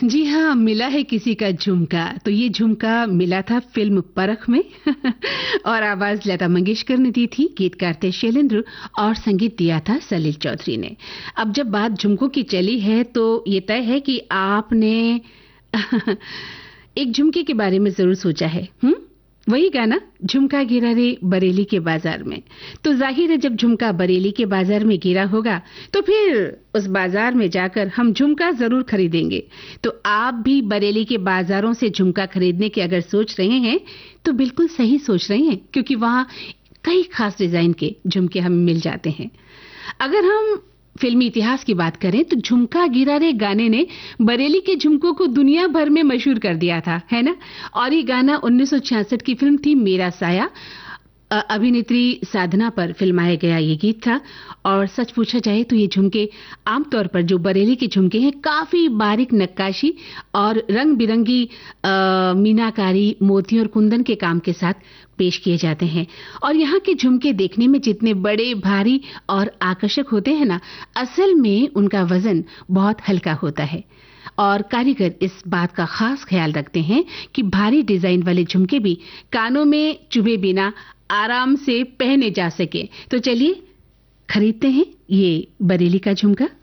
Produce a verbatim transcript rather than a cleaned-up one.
जी हाँ, मिला है किसी का झुमका। तो ये झुमका मिला था फ़िल्म परख में और आवाज़ लता मंगेशकर ने दी थी, गीतकार थे शैलेंद्र और संगीत दिया था सलील चौधरी ने। अब जब बात झुमकों की चली है तो ये तय है कि आपने एक झुमके के बारे में ज़रूर सोचा है, हुँ? वही गाना झुमका गिरा रे बरेली के बाजार में। तो जाहिर है जब झुमका बरेली के बाजार में गिरा होगा तो फिर उस बाजार में जाकर हम झुमका जरूर खरीदेंगे। तो आप भी बरेली के बाजारों से झुमका खरीदने की अगर सोच रहे हैं तो बिल्कुल सही सोच रहे हैं, क्योंकि वहाँ कई खास डिजाइन के झुमके हमें मिल जाते हैं। अगर हम फिल्मी इतिहास की बात करें तो झुमका गिरा रे गाने ने बरेली के झुमकों को दुनिया भर में मशहूर कर दिया था, है ना। और ये गाना उन्नीस सौ छियासठ की फिल्म थी मेरा साया, अ, अभिनेत्री साधना पर फिल्माया गया ये गीत था। और सच पूछा जाए तो ये झुमके आमतौर पर जो बरेली के झुमके हैं काफी बारीक नक्काशी और रंग बिरंगी मीनाकारी मोती और कुंदन के काम के साथ पेश किए जाते हैं। और यहाँ के झुमके देखने में जितने बड़े भारी और आकर्षक होते हैं ना, असल में उनका वजन बहुत हल्का होता है। और कारीगर इस बात का खास ख्याल रखते हैं कि भारी डिजाइन वाले झुमके भी कानों में चुभे बिना आराम से पहने जा सके। तो चलिए खरीदते हैं ये बरेली का झुमका।